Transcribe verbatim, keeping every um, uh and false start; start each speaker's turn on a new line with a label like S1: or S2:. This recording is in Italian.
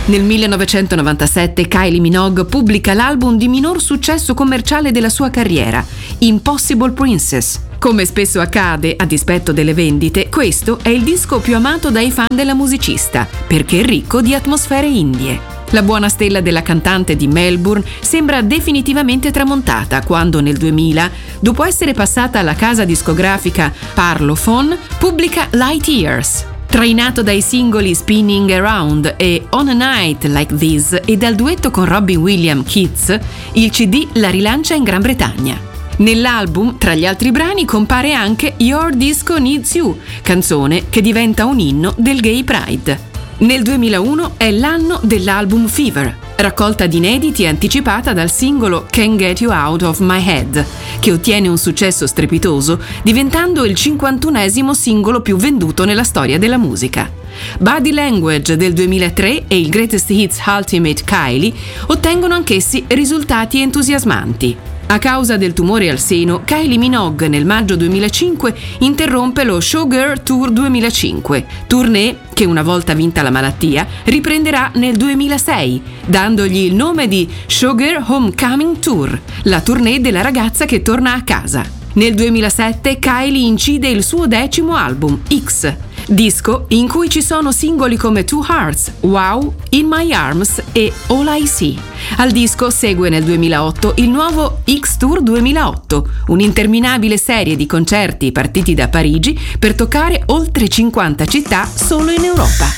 S1: Nel millenovecentonovantasette Kylie Minogue pubblica l'album di minor successo commerciale della sua carriera, Impossible Princess. Come spesso accade, a dispetto delle vendite, questo è il disco più amato dai fan della musicista, perché è ricco di atmosfere indie. La buona stella della cantante di Melbourne sembra definitivamente tramontata quando nel duemila, dopo essere passata alla casa discografica Parlophone, pubblica Light Years. Trainato dai singoli Spinning Around e On a Night Like This e dal duetto con Robbie Williams Kids, il C D la rilancia in Gran Bretagna. Nell'album, tra gli altri brani, compare anche Your Disco Needs You, canzone che diventa un inno del Gay Pride. Nel duemilauno è l'anno dell'album Fever, raccolta di inediti anticipata dal singolo Can't Get You Out of My Head, che ottiene un successo strepitoso, diventando il cinquantunesimo singolo più venduto nella storia della musica. Body Language del duemilatré e il Greatest Hits Ultimate Kylie ottengono anch'essi risultati entusiasmanti. A causa del tumore al seno, Kylie Minogue nel maggio duemilacinque interrompe lo Showgirl Tour duemilacinque, tournée che una volta vinta la malattia riprenderà nel duemilasei, dandogli il nome di Showgirl Homecoming Tour, la tournée della ragazza che torna a casa. Nel duemilasette Kylie incide il suo decimo album, X, disco in cui ci sono singoli come Two Hearts, Wow, In My Arms e All I See. Al disco segue nel duemilaotto il nuovo X Tour duemilaotto, un'interminabile serie di concerti partiti da Parigi per toccare oltre cinquanta città solo in Europa.